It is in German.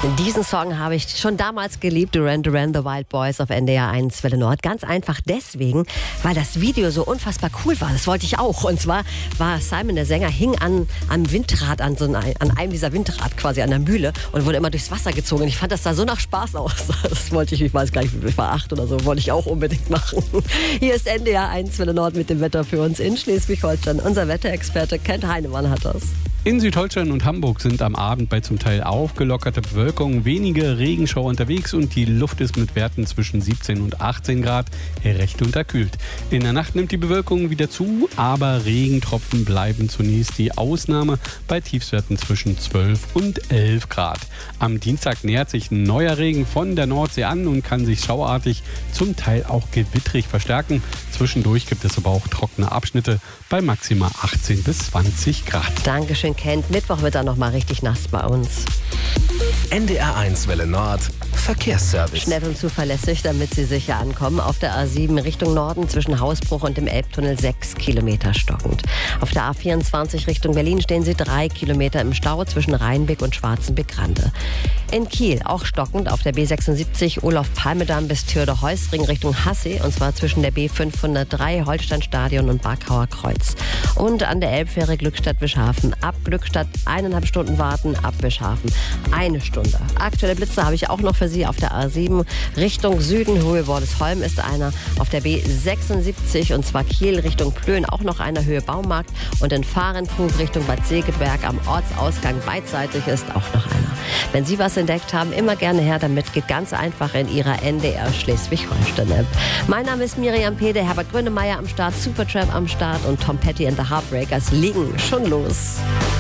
Diesen Song habe ich schon damals geliebt, Duran Duran, The Wild Boys auf NDR 1 Welle Nord. Ganz einfach deswegen, weil das Video so unfassbar cool war. Das wollte ich auch. Und zwar war Simon, der Sänger, hing am Windrad, an einem dieser Windrad quasi, an der Mühle und wurde immer durchs Wasser gezogen. Und ich fand, das sah so nach Spaß aus. Das wollte ich weiß gar nicht, ich war 8 oder so, wollte ich auch unbedingt machen. Hier ist NDR 1 Welle Nord mit dem Wetter für uns in Schleswig-Holstein. Unser Wetterexperte Kent Heinemann hat das. In Südholstein und Hamburg sind am Abend bei zum Teil aufgelockerte Bewölkung wenige Regenschauer unterwegs und die Luft ist mit Werten zwischen 17 und 18 Grad recht unterkühlt. In der Nacht nimmt die Bewölkung wieder zu, aber Regentropfen bleiben zunächst die Ausnahme bei Tiefstwerten zwischen 12 und 11 Grad. Am Dienstag nähert sich ein neuer Regen von der Nordsee an und kann sich schauartig, zum Teil auch gewittrig verstärken. Zwischendurch gibt es aber auch trockene Abschnitte bei maximal 18 bis 20 Grad. Dankeschön, Kent. Mittwoch wird dann noch mal richtig nass bei uns. NDR 1 Welle Nord Verkehrsservice. Schnell und zuverlässig, damit Sie sicher ankommen. Auf der A7 Richtung Norden zwischen Hausbruch und dem Elbtunnel 6 Kilometer stockend. Auf der A24 Richtung Berlin stehen Sie 3 Kilometer im Stau zwischen Rheinbeck und Schwarzenbeck-Rande. In Kiel auch stockend auf der B76 Olof-Palme-Damm bis Theodor-Heuss-Ring Richtung Hassee, und zwar zwischen der B503 Holsteinstadion und Barkauer Kreuz. Und an der Elbfähre Glückstadt-Wischhafen. Ab Glückstadt 1,5 Stunden warten, ab Wischhafen 1 Stunde. Aktuelle Blitze habe ich auch noch für Sie auf der A7 Richtung Süden. Höhe Wordesholm ist einer. Auf der B76 und zwar Kiel Richtung Plön auch noch einer, Höhe Baumarkt. Und in Fahrenkrug Richtung Bad Segeberg am Ortsausgang beidseitig ist auch noch einer. Wenn Sie was entdeckt haben, immer gerne her damit. Geht ganz einfach in Ihrer NDR Schleswig-Holstein-App. Mein Name ist Miriam Pede, Herbert Grönemeyer am Start, Supertramp am Start und Tom Petty and the Heartbreakers legen schon los.